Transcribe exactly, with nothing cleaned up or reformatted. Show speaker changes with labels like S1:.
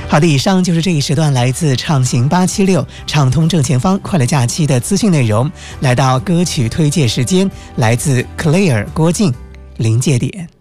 S1: 好的，以上就是这一时段来自畅行八七六畅通正前方快乐假期的资讯内容。来到歌曲推荐时间，来自 Claire 郭靖临界点。